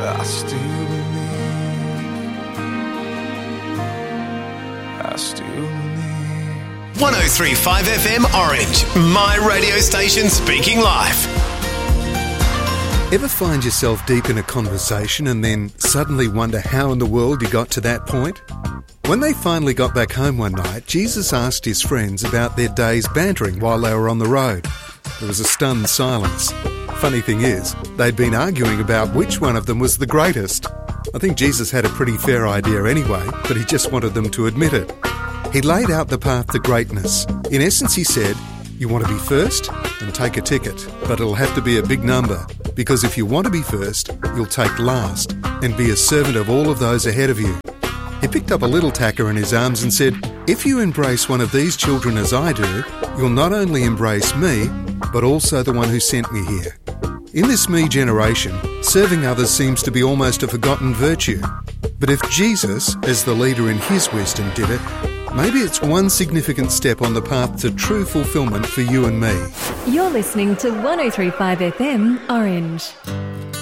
I still believe. 103.5 FM Orange, my radio station speaking life. Ever find yourself deep in a conversation and then suddenly wonder how in the world you got to that point? When they finally got back home one night, Jesus asked his friends about their days bantering while they were on the road. There was a stunned silence. Funny thing is, they'd been arguing about which one of them was the greatest. I think Jesus had a pretty fair idea anyway, but he just wanted them to admit it. He laid out the path to greatness. In essence, he said, you want to be first? Then take a ticket, but it'll have to be a big number, because if you want to be first, you'll take last and be a servant of all of those ahead of you. He picked up a little tacker in his arms and said, if you embrace one of these children as I do, you'll not only embrace me, but also the one who sent me here. In this me generation, serving others seems to be almost a forgotten virtue. But if Jesus, as the leader in his wisdom, did it, maybe it's one significant step on the path to true fulfilment for you and me. You're listening to 103.5 FM Orange.